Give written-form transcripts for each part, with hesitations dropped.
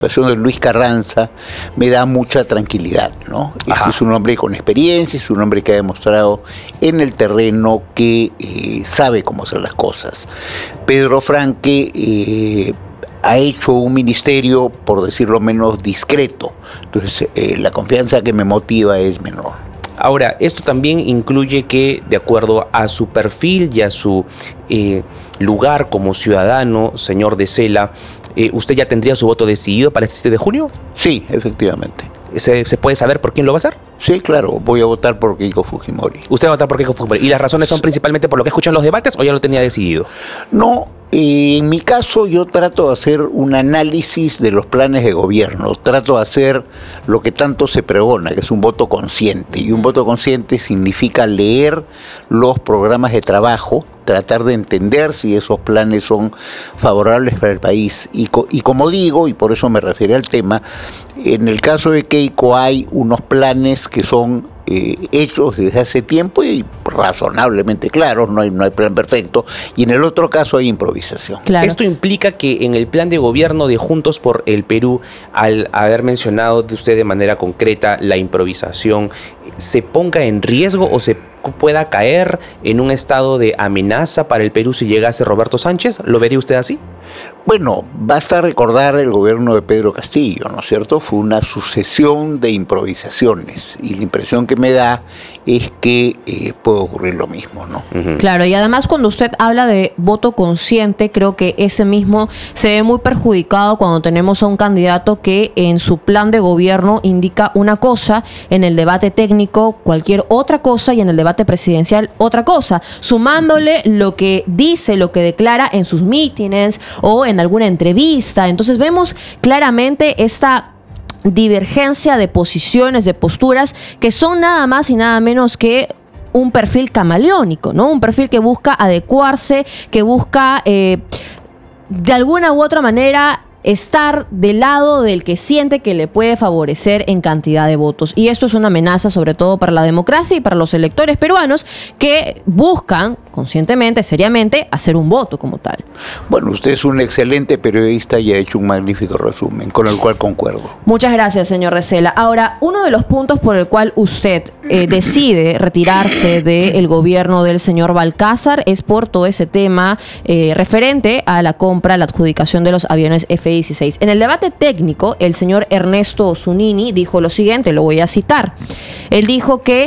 De Luis Carranza me da mucha tranquilidad, ¿no? Este es un hombre con experiencia, es un hombre que ha demostrado en el terreno que sabe cómo hacer las cosas. Pedro Franque ha hecho un ministerio, por decirlo menos, discreto. Entonces, la confianza que me motiva es menor. Ahora, esto también incluye que, de acuerdo a su perfil y a su lugar como ciudadano, señor de Cela, ¿usted ya tendría su voto decidido para el 7 de junio? Sí, efectivamente. ¿Se puede saber por quién lo va a hacer? Sí, claro, voy a votar por Keiko Fujimori. ¿Usted va a votar por Keiko Fujimori? ¿Y las razones son principalmente por lo que escuchan los debates o ya lo tenía decidido? No, en mi caso yo trato de hacer un análisis de los planes de gobierno, trato de hacer lo que tanto se pregona, que es un voto consciente. Y un voto consciente significa leer los programas de trabajo, tratar de entender si esos planes son favorables para el país. Y como digo, y por eso me refiero al tema, en el caso de Keiko hay unos planes que son hechos desde hace tiempo y razonablemente claros, no hay plan perfecto, y en el otro caso hay improvisación. Claro. Esto implica que en el plan de gobierno de Juntos por el Perú, al haber mencionado de usted de manera concreta la improvisación, ¿se ponga en riesgo o se pueda caer en un estado de amenaza para el Perú si llegase Roberto Sánchez? ¿Lo vería usted así? Bueno, basta recordar el gobierno de Pedro Castillo, ¿no es cierto? Fue una sucesión de improvisaciones y la impresión que me da es que puede ocurrir lo mismo, ¿no? Claro, y además cuando usted habla de voto consciente, creo que ese mismo se ve muy perjudicado cuando tenemos a un candidato que en su plan de gobierno indica una cosa, en el debate técnico cualquier otra cosa y en el debate presidencial otra cosa, sumándole lo que dice, lo que declara en sus mítines o en alguna entrevista. Entonces vemos claramente esta divergencia de posiciones, de posturas, que son nada más y nada menos que un perfil camaleónico, ¿no? Un perfil que busca adecuarse, que busca de alguna u otra manera estar del lado del que siente que le puede favorecer en cantidad de votos. Y esto es una amenaza sobre todo para la democracia y para los electores peruanos que buscan conscientemente, seriamente, hacer un voto como tal. Bueno, usted es un excelente periodista y ha hecho un magnífico resumen, con el cual concuerdo. Muchas gracias, señor de Cela. Ahora, uno de los puntos por el cual usted decide retirarse del gobierno del señor Balcázar es por todo ese tema referente a la compra, la adjudicación de los aviones F-16. En el debate técnico, el señor Ernesto Zunini dijo lo siguiente, lo voy a citar. Él dijo que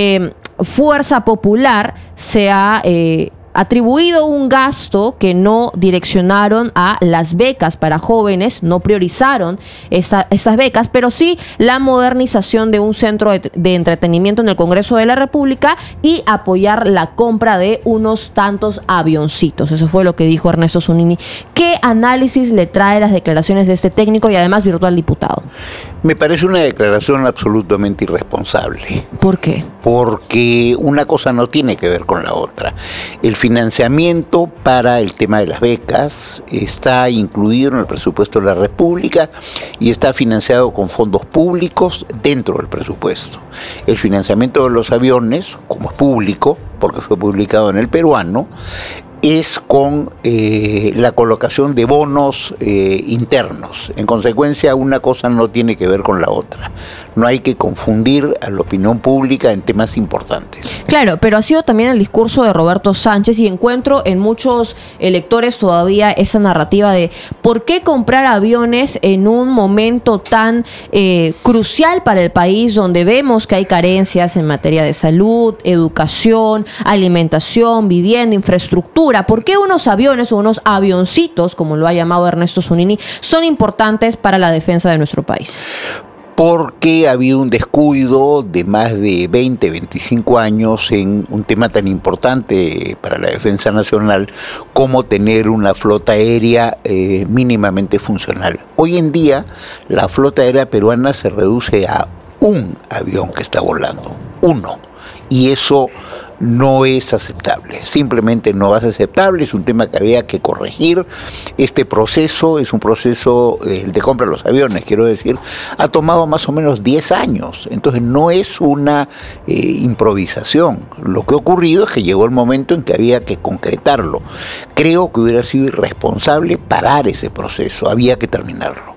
Fuerza Popular se ha atribuido un gasto que no direccionaron a las becas para jóvenes, no priorizaron esas becas, pero sí la modernización de un centro de entretenimiento en el Congreso de la República y apoyar la compra de unos tantos avioncitos. Eso fue lo que dijo Ernesto Zunini. ¿Qué análisis le trae las declaraciones de este técnico y además virtual diputado? Me parece una declaración absolutamente irresponsable. ¿Por qué? Porque una cosa no tiene que ver con la otra. El financiamiento para el tema de las becas está incluido en el presupuesto de la República y está financiado con fondos públicos dentro del presupuesto. El financiamiento de los aviones, como es público, porque fue publicado en El Peruano, es con la colocación de bonos internos. En consecuencia, una cosa no tiene que ver con la otra. No hay que confundir a la opinión pública en temas importantes. Claro, pero ha sido también el discurso de Roberto Sánchez y encuentro en muchos electores todavía esa narrativa de ¿por qué comprar aviones en un momento tan crucial para el país donde vemos que hay carencias en materia de salud, educación, alimentación, vivienda, infraestructura? ¿Por qué unos aviones o unos avioncitos, como lo ha llamado Ernesto Zunini, son importantes para la defensa de nuestro país? Porque ha habido un descuido de más de 20, 25 años en un tema tan importante para la defensa nacional como tener una flota aérea mínimamente funcional. Hoy en día la flota aérea peruana se reduce a un avión que está volando, uno, y eso no es aceptable, simplemente no es aceptable, es un tema que había que corregir. Este proceso es un proceso de compra de los aviones, quiero decir, ha tomado más o menos 10 años, entonces no es una improvisación. Lo que ha ocurrido es que llegó el momento en que había que concretarlo. Creo que hubiera sido irresponsable parar ese proceso, había que terminarlo.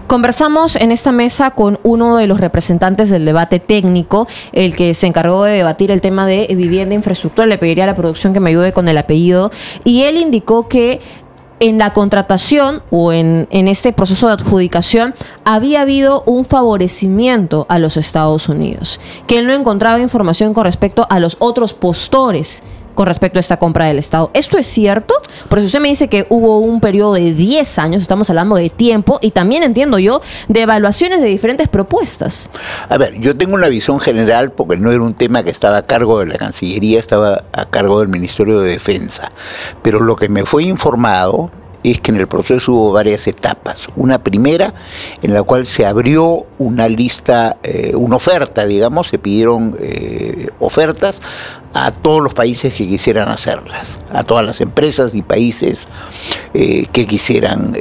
Conversamos en esta mesa con uno de los representantes del debate técnico, el que se encargó de debatir el tema de vivienda e infraestructura. Le pediría a la producción que me ayude con el apellido. Y él indicó que en la contratación o en este proceso de adjudicación había habido un favorecimiento a los Estados Unidos, que él no encontraba información con respecto a los otros postores con respecto a esta compra del Estado. ¿Esto es cierto? Porque si usted me dice que hubo un periodo de 10 años, estamos hablando de tiempo, y también entiendo yo de evaluaciones de diferentes propuestas. A ver, yo tengo una visión general porque no era un tema que estaba a cargo de la Cancillería, estaba a cargo del Ministerio de Defensa. Pero lo que me fue informado es que en el proceso hubo varias etapas. Una primera en la cual se abrió una lista, una oferta, digamos, se pidieron ofertas a todos los países que quisieran hacerlas, a todas las empresas y países que quisieran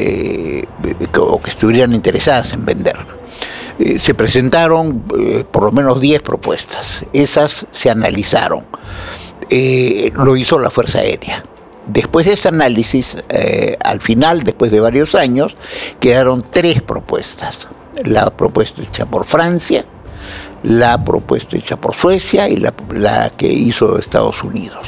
o que estuvieran interesadas en vender. Se presentaron por lo menos 10 propuestas, esas se analizaron, lo hizo la Fuerza Aérea. Después de ese análisis, al final, después de varios años, quedaron 3 propuestas. La propuesta hecha por Francia, la propuesta hecha por Suecia y la que hizo Estados Unidos.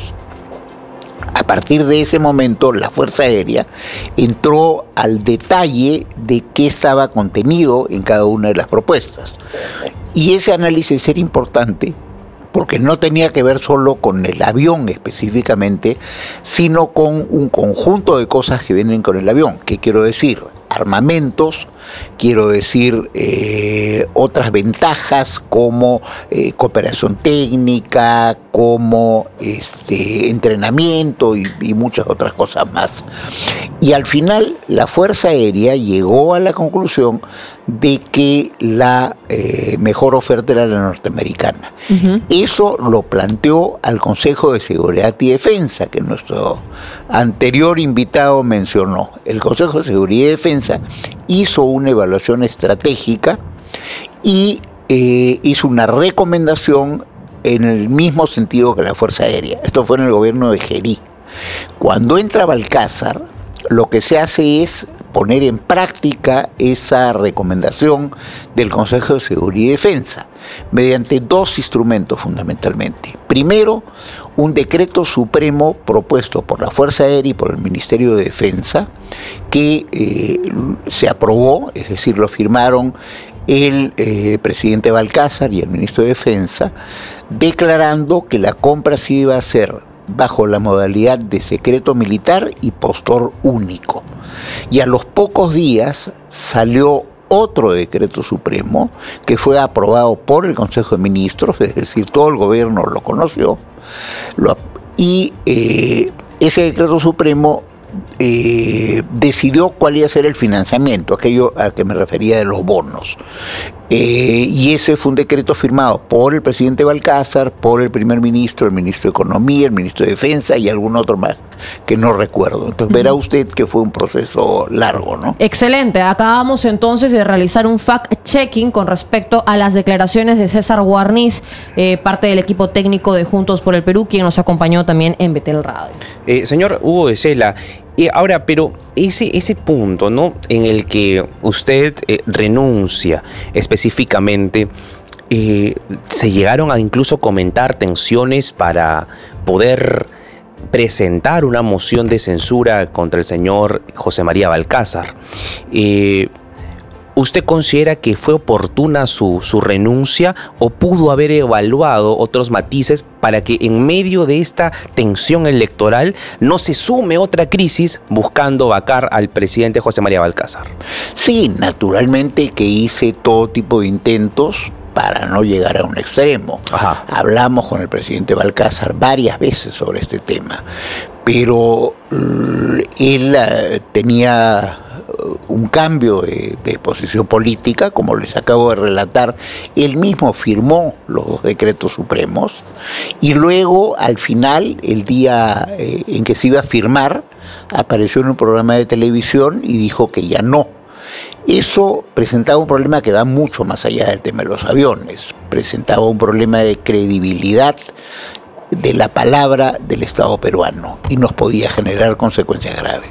A partir de ese momento, la Fuerza Aérea entró al detalle de qué estaba contenido en cada una de las propuestas. Y ese análisis era importante porque no tenía que ver solo con el avión específicamente, sino con un conjunto de cosas que vienen con el avión. ¿Qué quiero decir? Armamentos, quiero decir otras ventajas como cooperación técnica, como entrenamiento y muchas otras cosas más. Y al final la Fuerza Aérea llegó a la conclusión de que la mejor oferta era la norteamericana. Uh-huh. Eso lo planteó al Consejo de Seguridad y Defensa, que nuestro anterior invitado mencionó. El Consejo de Seguridad y Defensa hizo una evaluación estratégica y hizo una recomendación en el mismo sentido que la Fuerza Aérea. Esto fue en el gobierno de Gerí. Cuando entra Balcázar, lo que se hace es poner en práctica esa recomendación del Consejo de Seguridad y Defensa mediante 2 instrumentos fundamentalmente. Primero, un decreto supremo propuesto por la Fuerza Aérea y por el Ministerio de Defensa que se aprobó, es decir, lo firmaron el presidente Balcázar y el ministro de Defensa, declarando que la compra se iba a hacer bajo la modalidad de secreto militar y postor único. Y a los pocos días salió otro decreto supremo que fue aprobado por el Consejo de Ministros, es decir, todo el gobierno lo conoció, y ese decreto supremo decidió cuál iba a ser el financiamiento, aquello a que me refería de los bonos. Y ese fue un decreto firmado por el presidente Balcázar, por el primer ministro, el ministro de Economía, el ministro de Defensa y algún otro más que no recuerdo. Entonces verá usted que fue un proceso largo, ¿no? Excelente. Acabamos entonces de realizar un fact-checking con respecto a las declaraciones de César Guarniz, parte del equipo técnico de Juntos por el Perú, quien nos acompañó también en Betel Radio. Señor Hugo de Sela, ahora, pero ese punto, ¿no?, en el que usted renuncia específicamente, se llegaron a incluso comentar tensiones para poder presentar una moción de censura contra el señor José María Balcázar. ¿Usted considera que fue oportuna su renuncia o pudo haber evaluado otros matices para que en medio de esta tensión electoral no se sume otra crisis buscando vacar al presidente José María Balcázar? Sí, naturalmente que hice todo tipo de intentos para no llegar a un extremo. Ajá. Hablamos con el presidente Balcázar varias veces sobre este tema, pero él tenía un cambio de posición política, como les acabo de relatar. Él mismo firmó los 2 decretos supremos y luego, al final, el día en que se iba a firmar, apareció en un programa de televisión y dijo que ya no. Eso presentaba un problema que va mucho más allá del tema de los aviones. Presentaba un problema de credibilidad de la palabra del Estado peruano y nos podía generar consecuencias graves.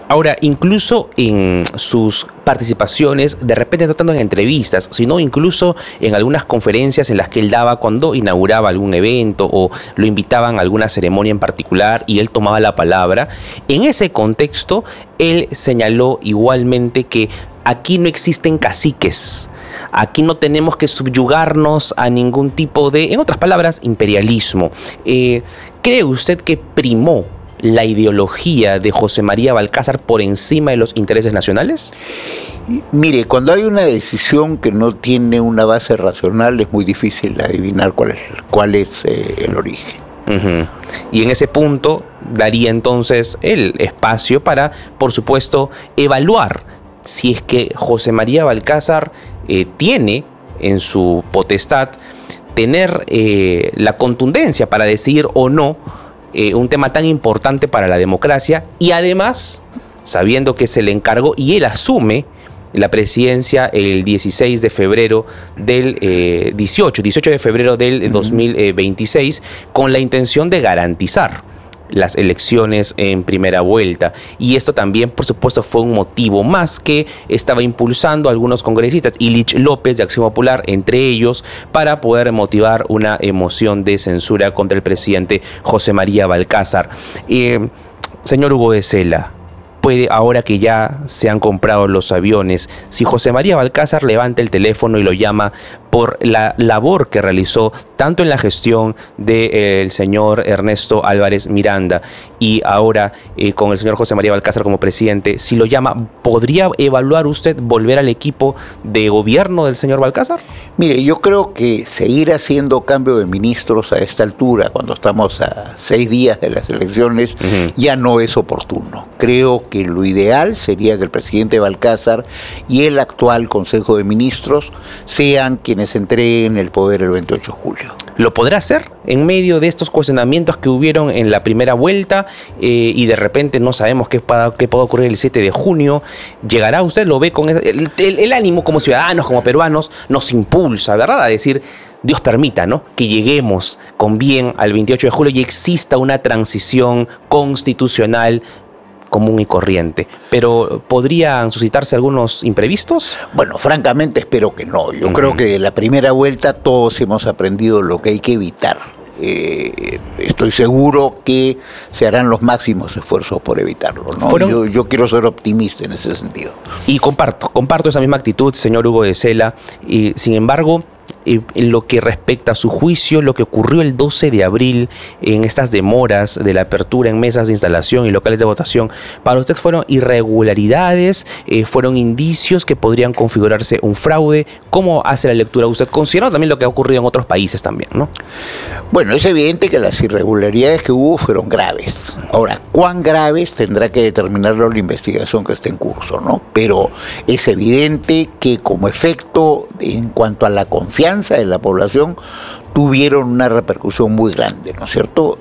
Ahora, incluso en sus participaciones, de repente no tanto en entrevistas, sino incluso en algunas conferencias en las que él daba cuando inauguraba algún evento o lo invitaban a alguna ceremonia en particular y él tomaba la palabra, en ese contexto, él señaló igualmente que aquí no existen caciques. Aquí no tenemos que subyugarnos a ningún tipo de, en otras palabras, imperialismo. ¿Cree usted que primó la ideología de José María Balcázar por encima de los intereses nacionales? Mire, cuando hay una decisión que no tiene una base racional, es muy difícil adivinar cuál es el origen. Uh-huh. Y en ese punto daría entonces el espacio para, por supuesto, evaluar si es que José María Balcázar tiene en su potestad tener la contundencia para decidir o no un tema tan importante para la democracia, y además sabiendo que se le encargó y él asume la presidencia el 16 de febrero del 18 de febrero del 2026, con la intención de garantizar las elecciones en primera vuelta. Y esto también, por supuesto, fue un motivo más que estaba impulsando a algunos congresistas, Ilich López de Acción Popular, entre ellos, para poder motivar una moción de censura contra el presidente José María Balcázar. Señor Hugo de Sela, puede, ahora que ya se han comprado los aviones, si José María Balcázar levanta el teléfono y lo llama por la labor que realizó tanto en la gestión del señor Ernesto Álvarez Miranda y ahora con el señor José María Balcázar como presidente, si lo llama, ¿podría evaluar usted volver al equipo de gobierno del señor Balcázar? Mire, yo creo que seguir haciendo cambio de ministros a esta altura, cuando estamos a 6 días de las elecciones, ya no es oportuno. Creo que lo ideal sería que el presidente Balcázar y el actual Consejo de Ministros sean quienes entreguen el poder el 28 de julio. ¿Lo podrá hacer en medio de estos cuestionamientos que hubieron en la primera vuelta y de repente no sabemos qué puede ocurrir el 7 de junio? ¿Llegará usted? ¿Lo ve con el ánimo como ciudadanos, como peruanos, nos impulsa, ¿verdad? A decir, Dios permita, ¿no?, que lleguemos con bien al 28 de julio y exista una transición constitucional común y corriente, pero ¿podrían suscitarse algunos imprevistos? Bueno, francamente espero que no. Yo creo que de la primera vuelta todos hemos aprendido lo que hay que evitar. Estoy seguro que se harán los máximos esfuerzos por evitarlo, ¿no? Yo quiero ser optimista en ese sentido. Y comparto esa misma actitud, señor Hugo de Sela. Sin embargo, en lo que respecta a su juicio, lo que ocurrió el 12 de abril en estas demoras de la apertura en mesas de instalación y locales de votación, ¿para usted fueron irregularidades? ¿Fueron indicios que podrían configurarse un fraude? ¿Cómo hace la lectura usted? Considerando también lo que ha ocurrido en otros países también, ¿no? Bueno, es evidente que las irregularidades que hubo fueron graves. Ahora, ¿cuán graves tendrá que determinarlo la investigación que está en curso, ¿no? Pero es evidente que como efecto en cuanto a la confianza de la población tuvieron una repercusión muy grande, ¿no es cierto?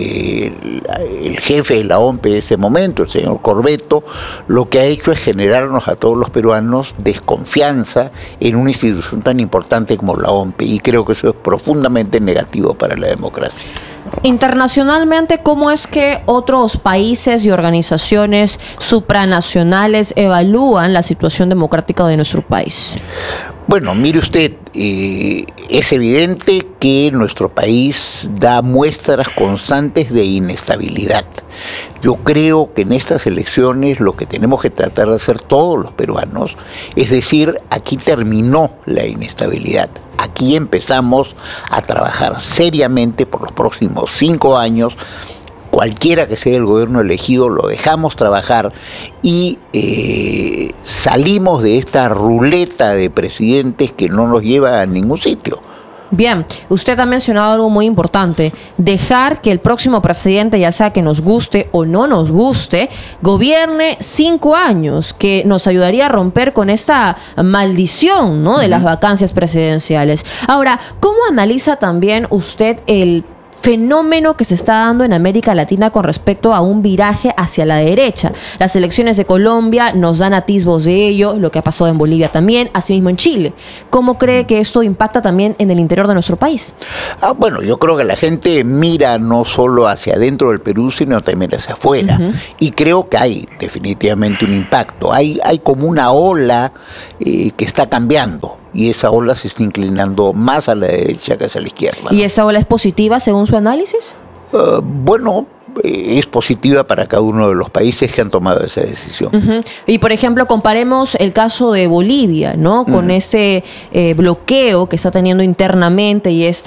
El jefe de la OMP en ese momento, el señor Corbeto, lo que ha hecho es generarnos a todos los peruanos desconfianza en una institución tan importante como la OMP, y creo que eso es profundamente negativo para la democracia. Internacionalmente, ¿cómo es que otros países y organizaciones supranacionales evalúan la situación democrática de nuestro país? Bueno, mire usted, es evidente que nuestro país da muestras constantes de inestabilidad. Yo creo que en estas elecciones lo que tenemos que tratar de hacer todos los peruanos es decir, aquí terminó la inestabilidad. Aquí empezamos a trabajar seriamente por los próximos 5 años. Cualquiera que sea el gobierno elegido, lo dejamos trabajar y salimos de esta ruleta de presidentes que no nos lleva a ningún sitio. Bien, usted ha mencionado algo muy importante, dejar que el próximo presidente, ya sea que nos guste o no nos guste, gobierne 5 años, que nos ayudaría a romper con esta maldición, ¿no?, de las vacancias presidenciales. Ahora, ¿cómo analiza también usted el fenómeno que se está dando en América Latina con respecto a un viraje hacia la derecha. Las elecciones de Colombia nos dan atisbos de ello, lo que ha pasado en Bolivia también, asimismo en Chile. ¿Cómo cree que esto impacta también en el interior de nuestro país? Bueno, yo creo que la gente mira no solo hacia adentro del Perú, sino también hacia afuera. Y creo que hay definitivamente un impacto. Hay como una ola que está cambiando. Y esa ola se está inclinando más a la derecha que hacia la izquierda. ¿Y esa ola es positiva según su análisis? Bueno, es positiva para cada uno de los países que han tomado esa decisión. Y por ejemplo, comparemos el caso de Bolivia, ¿no? Con ese bloqueo que está teniendo internamente y